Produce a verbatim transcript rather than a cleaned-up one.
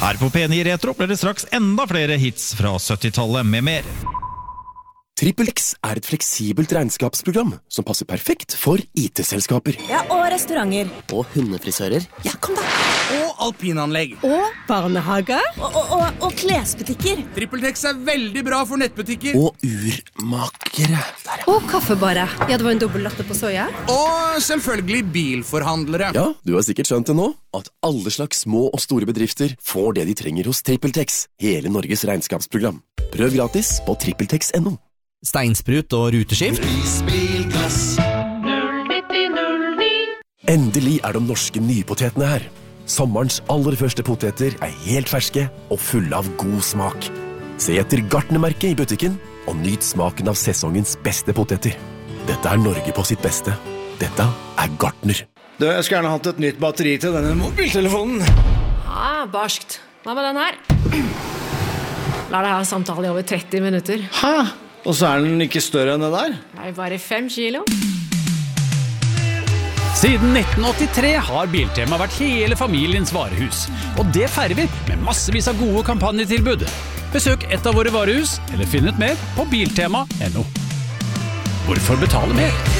Her på P ni Retro blir det straks enda flere hits fra syttitallet med mer. TrippelX er et fleksibelt regnskapsprogram som passer perfekt for I T-selskaper. Ja, og restauranter. Og hundefrisører. Ja, kom da. Og alpinanlegg. Og barnehager. Og, og, og, og klesbutikker. TrippelTex er veldig bra for nettbutikker. Og urmakere. Der, ja. Og kaffebarer. Ja, det var en dobbelt latte på soja. Og selvfølgelig bilforhandlere. Ja, du har sikkert skjønt det nå, at alle slags små og store bedrifter får det de trenger hos TrippelTex, hele Norges regnskapsprogram. Prøv gratis på trippeltex punktum no. Steinsprut og ruteskift. Endelig er de norske nypotetene her. Sommerens aller første poteter er helt ferske og fulle av god smak. Se etter Gartnermerket i butikken og nyt smaken av sesongens beste poteter. Dette er Norge på sitt beste. Dette er Gartner. Du, jeg skulle gjerne hatt et nytt batteri til denne mobiltelefonen. Ja, barskt. Hva med den her? La deg ha samtale i over tretti minutter. Hæ? Og så er den ikke større enn det der? Det er bare fem kilo. Siden nitten åttitre har Biltema vært hele familiens varehus. Og det feirer vi med massevis av gode kampanjetilbud. Besøk et av våre varehus, eller finn ut mer på biltema punktum no. Hvorfor betale mer?